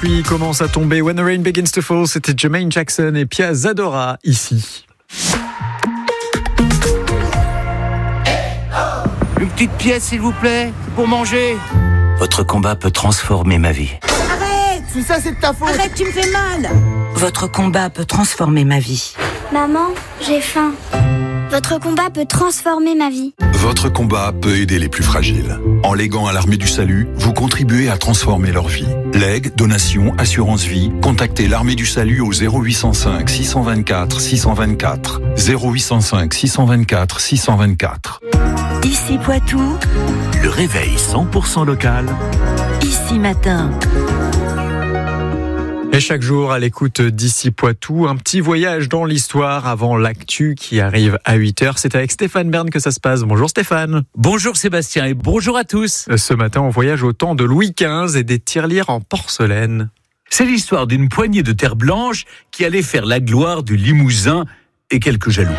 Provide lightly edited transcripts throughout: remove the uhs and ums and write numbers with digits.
pluie commence à tomber. When the rain begins to fall, c'était Jermaine Jackson et Pia Zadora ici. Une petite pièce, s'il vous plaît, pour manger. Votre combat peut transformer ma vie. Arrête, tout ça c'est de ta faute. Arrête, tu me fais mal. Votre combat peut transformer ma vie. Maman, j'ai faim. Votre combat peut transformer ma vie. Votre combat peut aider les plus fragiles. En léguant à l'Armée du Salut, vous contribuez à transformer leur vie. Legs, donations, assurance vie, contactez l'Armée du Salut au 0805 624 624. 0805 624 624. Ici Poitou, Le réveil 100% local. ici matin. Et chaque jour, à l'écoute d'Ici Poitou, un petit voyage dans l'histoire avant l'actu qui arrive à 8h. C'est avec Stéphane Bern que ça se passe. Bonjour Stéphane. Bonjour Sébastien et bonjour à tous. Ce matin, on voyage au temps de Louis XV et des tirelires en porcelaine. C'est l'histoire d'une poignée de terre blanche qui allait faire la gloire du Limousin et quelques jaloux.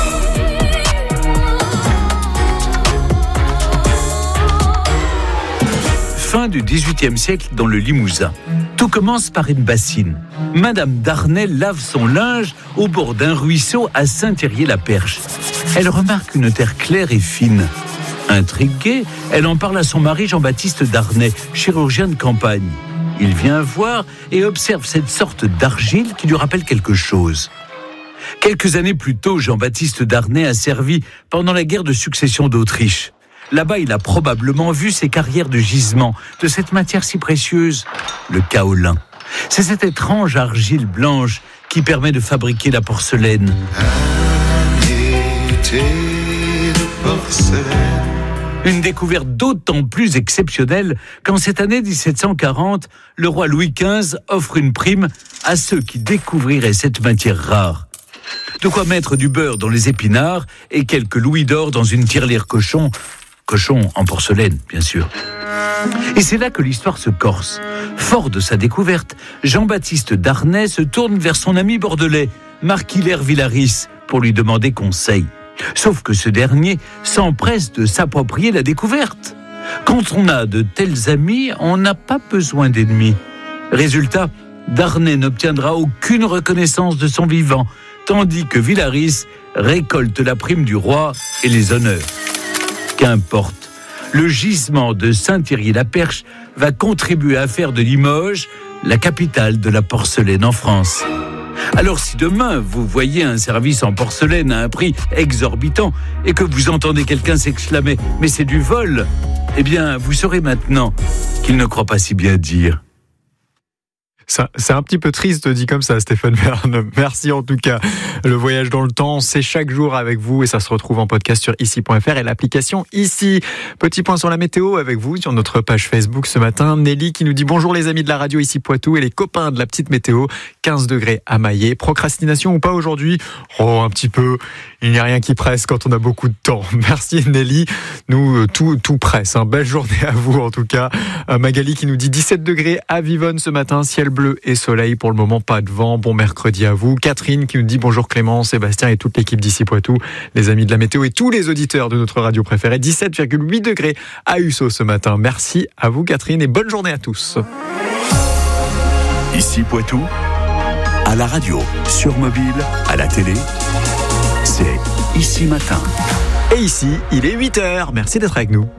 Fin du XVIIIe siècle dans le Limousin. Tout commence par une bassine. Madame Darnay lave son linge au bord d'un ruisseau à Saint-Thirier-la-Perche. Elle remarque une terre claire et fine. Intriguée, elle en parle à son mari Jean-Baptiste Darnay, chirurgien de campagne. Il vient voir et observe cette sorte d'argile qui lui rappelle quelque chose. Quelques années plus tôt, Jean-Baptiste Darnay a servi pendant la guerre de succession d'Autriche. Là-bas, il a probablement vu ces carrières de gisement de cette matière si précieuse, le kaolin. C'est cette étrange argile blanche qui permet de fabriquer la porcelaine. Une découverte d'autant plus exceptionnelle qu'en cette année 1740, le roi Louis XV offre une prime à ceux qui découvriraient cette matière rare. De quoi mettre du beurre dans les épinards et quelques louis d'or dans une tirelire cochon en porcelaine, bien sûr. Et c'est là que l'histoire se corse. Fort de sa découverte, Jean-Baptiste Darnay se tourne vers son ami bordelais, Marquis Villaris, pour lui demander conseil. Sauf que ce dernier s'empresse de s'approprier la découverte. Quand on a de tels amis, on n'a pas besoin d'ennemis. Résultat, Darnay n'obtiendra aucune reconnaissance de son vivant, tandis que Villaris récolte la prime du roi et les honneurs. Qu'importe, le gisement de Saint-Thirier-la-Perche va contribuer à faire de Limoges la capitale de la porcelaine en France. Alors si demain vous voyez un service en porcelaine à un prix exorbitant et que vous entendez quelqu'un s'exclamer « mais c'est du vol », eh bien vous saurez maintenant qu'il ne croit pas si bien dire. C'est un petit peu triste dit comme ça, Stéphane Bern. Merci en tout cas. Le voyage dans le temps, c'est chaque jour avec vous et ça se retrouve en podcast sur ici.fr et l'application Ici. Petit point sur la météo avec vous sur notre page Facebook ce matin. Nelly qui nous dit bonjour les amis de la radio Ici Poitou et les copains de la petite météo. 15 degrés à Maillé. Procrastination ou pas aujourd'hui ? Oh, un petit peu. Il n'y a rien qui presse quand on a beaucoup de temps. Merci Nelly. Nous, tout presse. Belle journée à vous en tout cas. Magali qui nous dit 17 degrés à Vivonne ce matin. Ciel bleu et soleil, pour le moment pas de vent. Bon mercredi à vous. Catherine qui nous dit bonjour Clément, Sébastien et toute l'équipe d'Ici Poitou, les amis de la météo et tous les auditeurs de notre radio préférée. 17,8 degrés à Husso ce matin. Merci à vous Catherine et bonne journée à tous. Ici Poitou, à la radio, sur mobile, à la télé, c'est Ici Matin. Et ici, il est 8h. Merci d'être avec nous.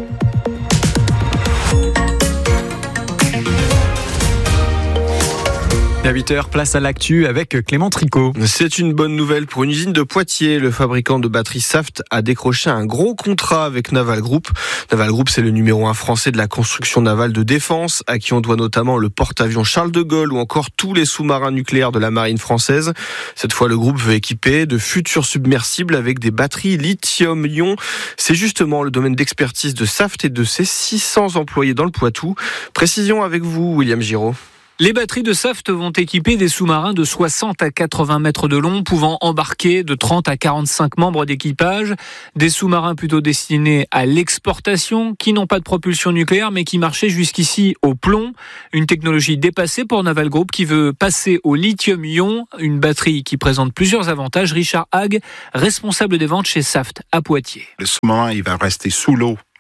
À 8h, place à l'actu avec Clément Tricot. C'est une bonne nouvelle pour une usine de Poitiers. Le fabricant de batteries Saft a décroché un gros contrat avec Naval Group. Naval Group, c'est le numéro 1 français de la construction navale de défense, à qui on doit notamment le porte-avions Charles de Gaulle ou encore tous les sous-marins nucléaires de la marine française. Cette fois, le groupe veut équiper de futurs submersibles avec des batteries lithium-ion. C'est justement le domaine d'expertise de Saft et de ses 600 employés dans le Poitou. Précision avec vous, William Giraud. Les batteries de Saft vont équiper des sous-marins de 60 à 80 mètres de long, pouvant embarquer de 30 à 45 membres d'équipage. Des sous-marins plutôt destinés à l'exportation, qui n'ont pas de propulsion nucléaire, mais qui marchaient jusqu'ici au plomb. Une technologie dépassée pour Naval Group, qui veut passer au lithium-ion, une batterie qui présente plusieurs avantages. Richard Hague, responsable des ventes chez Saft à Poitiers. Le sous-marin, il va rester sous l'eau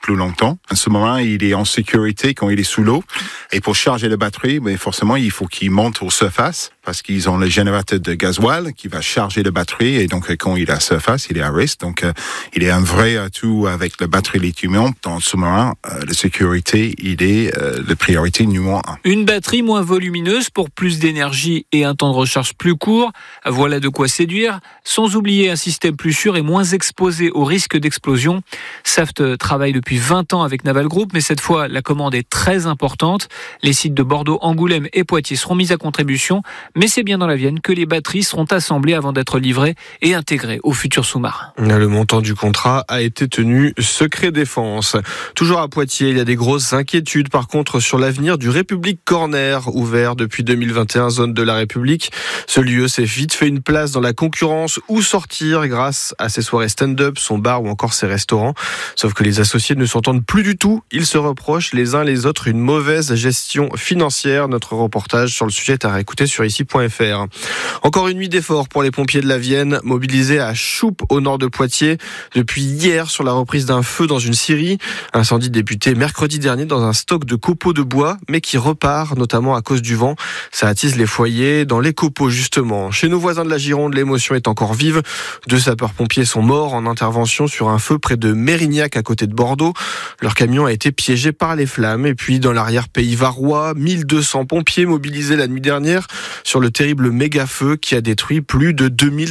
plus longtemps. Un sous-marin, il est en sécurité quand il est sous l'eau. Et pour charger la batterie, mais forcément, il faut qu'il monte aux surface parce qu'ils ont le générateur de gasoil qui va charger la batterie. Et donc, quand il est à surface, il est à risque. Donc, il est un vrai atout avec la batterie lithium dans le sous-marin. La sécurité, il est la priorité numéro 1. Une batterie moins volumineuse pour plus d'énergie et un temps de recharge plus court. Voilà de quoi séduire, sans oublier un système plus sûr et moins exposé au risque d'explosion. Saft travaille depuis 20 ans avec Naval Group, mais cette fois, la commande est très importante. Les sites de Bordeaux, Angoulême et Poitiers seront mis à contribution, mais c'est bien dans la Vienne que les batteries seront assemblées avant d'être livrées et intégrées au futur sous-marin. Le montant du contrat a été tenu secret défense. Toujours à Poitiers, il y a des grosses inquiétudes par contre sur l'avenir du République Corner, ouvert depuis 2021, zone de la République. Ce lieu s'est vite fait une place dans la concurrence. Où sortir grâce à ses soirées stand-up, son bar ou encore ses restaurants. Sauf que les associés ne s'entendent plus du tout. Ils se reprochent les uns les autres une mauvaise gestion financière. Notre reportage sur le sujet est à réécouter sur ici.fr. Encore une nuit d'effort pour les pompiers de la Vienne, mobilisés à Choupe au nord de Poitiers depuis hier sur la reprise d'un feu dans une scierie. Incendie débuté mercredi dernier dans un stock de copeaux de bois, mais qui repart notamment à cause du vent. Ça attise les foyers dans les copeaux justement. Chez nos voisins de la Gironde, l'émotion est encore vive. 2 sapeurs-pompiers sont morts en intervention sur un feu près de Mérignac à côté de Bordeaux. Leur camion a été piégé par les flammes. Et puis dans l'arrière-pays varois, 1200 pompiers mobilisés la nuit dernière sur le terrible méga-feu qui a détruit plus de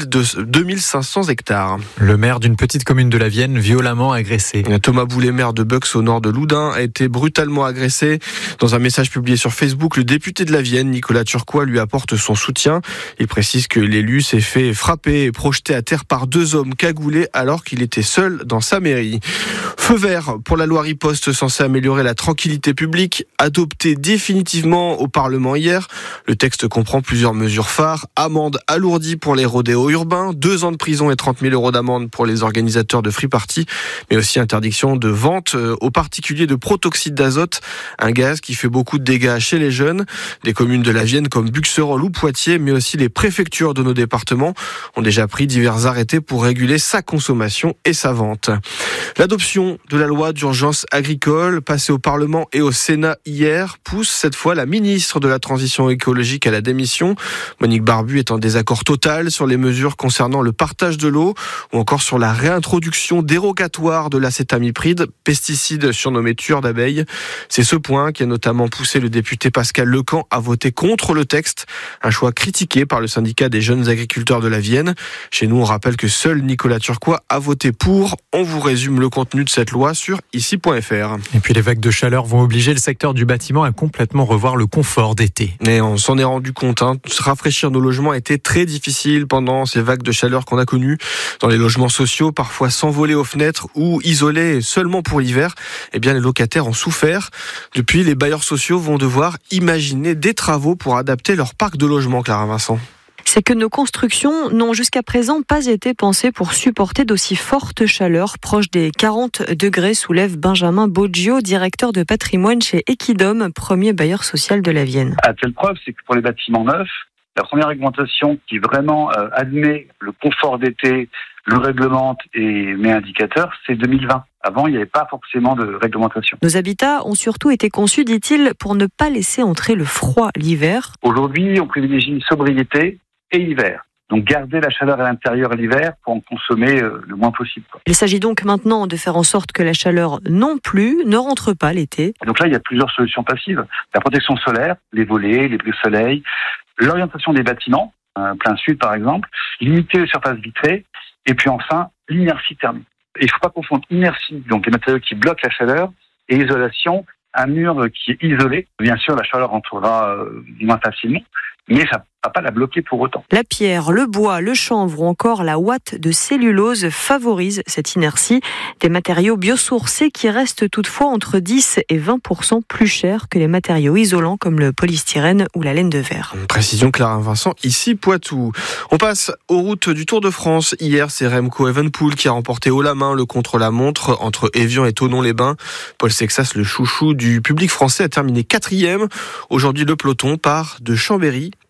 2500 hectares. Le maire d'une petite commune de la Vienne violemment agressé. Thomas Boulet, maire de Bux au nord de Loudun, a été brutalement agressé. Dans un message publié sur Facebook, le député de la Vienne, Nicolas Turquois, lui apporte son soutien. Il précise que l'élu s'est fait frapper et projeté à terre par 2 hommes cagoulés alors qu'il était seul dans sa mairie. Feu vert pour la loi Riposte censée améliorer la tranquillité publique, adoptée définitivement au Parlement hier. Le texte comprend plusieurs mesures phares. Amende alourdie pour les rodéos urbains, 2 ans de prison et 30 000 € d'amende pour les organisateurs de free party, mais aussi interdiction de vente aux particuliers de protoxyde d'azote, un gaz qui fait beaucoup de dégâts chez les jeunes. Des communes de la Vienne comme Buxerolles ou Poitiers, mais aussi les préfectures de nos départements ont déjà pris divers arrêtés pour réguler sa consommation et sa vente. L'adoption de la loi d'urgence agricole, passée au Parlement et au Sénat hier, pousse cette fois la ministre de la Transition écologique à la démission. Monique Barbu est en désaccord total sur les mesures concernant le partage de l'eau ou encore sur la réintroduction dérogatoire de l'acétamipride, pesticide surnommé tueur d'abeilles. C'est ce point qui a notamment poussé le député Pascal Lecamp à voter contre le texte, un choix critiqué par le syndicat des jeunes agriculteurs de la Vienne. Chez nous, on rappelle que seul Nicolas Turquois a voté pour. On vous résume le contenu de cette loi sur ici.fr. Et puis les vagues de chaleur vont obliger le secteur du bâtiment à complètement revoir le confort d'été. Mais on s'en est rendu compte, rafraîchir nos logements a été très difficile pendant ces vagues de chaleur qu'on a connues. Dans les logements sociaux, parfois sans voler aux fenêtres ou isolés seulement pour l'hiver, eh bien les locataires ont souffert. Depuis, les bailleurs sociaux vont devoir imaginer des travaux pour adapter leur parc de logements, Clara Vincent. C'est que nos constructions n'ont jusqu'à présent pas été pensées pour supporter d'aussi fortes chaleurs. Proche des 40 degrés, soulève Benjamin Boggio, directeur de patrimoine chez Equidom, premier bailleur social de la Vienne. À telle preuve, c'est que pour les bâtiments neufs, la première réglementation qui vraiment admet le confort d'été, le réglemente et met indicateur, c'est 2020. Avant, il n'y avait pas forcément de réglementation. Nos habitats ont surtout été conçus, dit-il, pour ne pas laisser entrer le froid l'hiver. Aujourd'hui, on privilégie sobriété et hiver. Donc garder la chaleur à l'intérieur l'hiver pour en consommer le moins possible. Il s'agit donc maintenant de faire en sorte que la chaleur non plus ne rentre pas l'été. Donc là, il y a plusieurs solutions passives. La protection solaire, les volets, les briques-soleil, l'orientation des bâtiments, plein sud par exemple, limiter les surfaces vitrées, et puis enfin, l'inertie thermique. Et il ne faut pas confondre inertie, donc les matériaux qui bloquent la chaleur, et isolation, un mur qui est isolé. Bien sûr, la chaleur rentrera moins facilement, mais ça ne va pas la bloquer pour autant. La pierre, le bois, le chanvre ou encore la ouate de cellulose favorisent cette inertie. Des matériaux biosourcés qui restent toutefois entre 10 et 20% plus chers que les matériaux isolants comme le polystyrène ou la laine de verre. Précision Clara Vincent, ici Poitou. On passe aux routes du Tour de France. Hier, c'est Remco Evenepoel qui a remporté haut la main le contre-la-montre entre Évian et Thonon-les-Bains. Paul Sexas, le chouchou du public français, a terminé 4e. Aujourd'hui, le peloton part de Chambéry,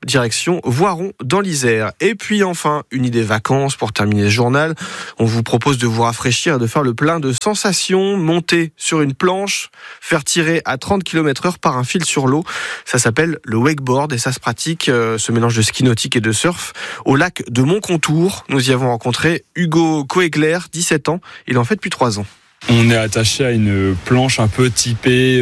direction Voiron dans l'Isère. Et puis enfin, une idée vacances pour terminer ce journal. On vous propose de vous rafraîchir et de faire le plein de sensations, monter sur une planche, faire tirer à 30 km/h par un fil sur l'eau. Ça s'appelle le wakeboard et ça se pratique, ce mélange de ski nautique et de surf, au lac de Montcontour. Nous y avons rencontré Hugo Coegler, 17 ans. Il en fait depuis 3 ans. On est attaché à une planche un peu typée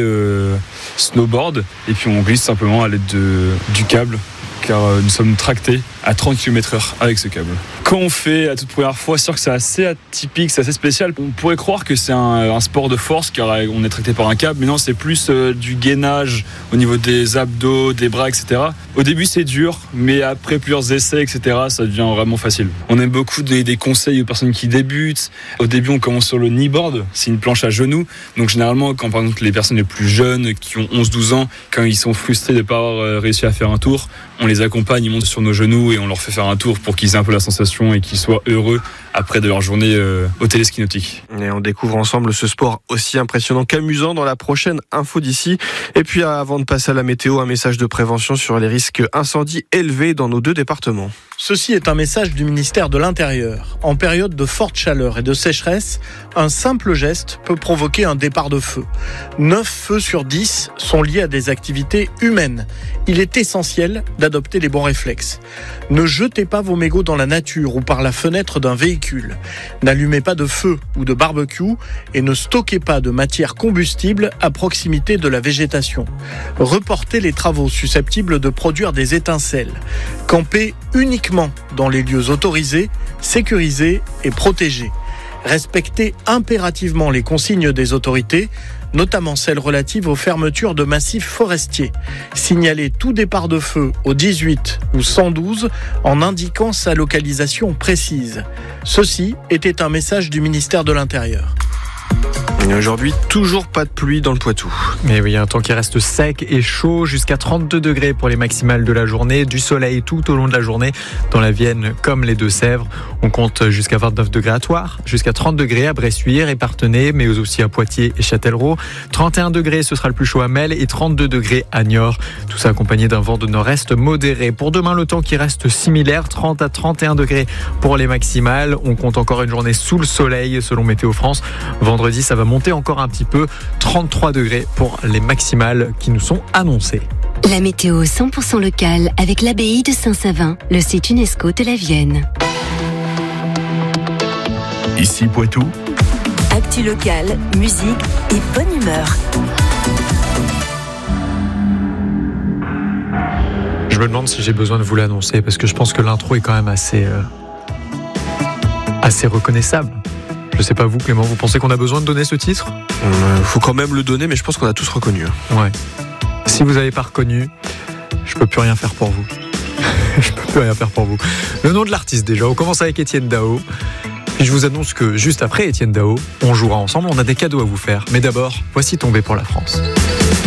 snowboard et puis on glisse simplement à l'aide du câble car nous sommes tractés à 30 km/h avec ce câble. Quand on fait la toute première fois, c'est sûr que c'est assez atypique, c'est assez spécial. On pourrait croire que c'est un sport de force car on est tracté par un câble, mais non, c'est plus du gainage au niveau des abdos, des bras, etc. Au début, c'est dur, mais après plusieurs essais, etc., ça devient vraiment facile. On aime beaucoup donner des conseils aux personnes qui débutent. Au début, on commence sur le kneeboard, c'est une planche à genoux. Donc généralement, quand par exemple les personnes les plus jeunes, qui ont 11-12 ans, quand ils sont frustrés de ne pas avoir réussi à faire un tour, on les accompagne, ils montent sur nos genoux et on leur fait faire un tour pour qu'ils aient un peu la sensation et qu'ils soient heureux après de leur journée au téléski nautique. Et on découvre ensemble ce sport aussi impressionnant qu'amusant dans la prochaine info d'ici. Et puis avant de passer à la météo, un message de prévention sur les risques incendies élevés dans nos 2 départements. Ceci est un message du ministère de l'Intérieur. En période de forte chaleur et de sécheresse, un simple geste peut provoquer un départ de feu. 9 feux sur 10 sont liés à des activités humaines. Il est essentiel d'adopter les bons réflexes. Ne jetez pas vos mégots dans la nature ou par la fenêtre d'un véhicule. N'allumez pas de feu ou de barbecue et ne stockez pas de matière combustible à proximité de la végétation. Reportez les travaux susceptibles de produire des étincelles. Campez uniquement dans les lieux autorisés, sécurisés et protégés. Respectez impérativement les consignes des autorités, notamment celles relatives aux fermetures de massifs forestiers. Signalez tout départ de feu au 18 ou 112 en indiquant sa localisation précise. Ceci était un message du ministère de l'Intérieur. Et aujourd'hui, toujours pas de pluie dans le Poitou. Mais oui, un temps qui reste sec et chaud, jusqu'à 32 degrés pour les maximales de la journée. Du soleil tout au long de la journée dans la Vienne comme les Deux-Sèvres. On compte jusqu'à 29 degrés à Thouars, jusqu'à 30 degrés à Bressuire et Parthenay, mais aussi à Poitiers et Châtellerault. 31 degrés, ce sera le plus chaud à Mel et 32 degrés à Niort. Tout ça accompagné d'un vent de nord-est modéré. Pour demain, le temps qui reste similaire, 30 à 31 degrés pour les maximales. On compte encore une journée sous le soleil selon Météo France. Vendredi, ça va monter encore un petit peu, 33 degrés pour les maximales qui nous sont annoncées. La météo 100% locale avec l'abbaye de Saint-Savin, le site UNESCO de la Vienne. Ici Poitou. Actu locale, musique et bonne humeur. Je me demande si j'ai besoin de vous l'annoncer parce que je pense que l'intro est quand même assez reconnaissable. Je sais pas vous, Clément, vous pensez qu'on a besoin de donner ce titre ? Faut quand même le donner, mais je pense qu'on a tous reconnu. Ouais. Si vous n'avez pas reconnu, je peux plus rien faire pour vous. Je peux plus rien faire pour vous. Le nom de l'artiste déjà, on commence avec Étienne Dao. Puis je vous annonce que juste après Étienne Dao, on jouera ensemble, on a des cadeaux à vous faire. Mais d'abord, voici Tomber pour la France.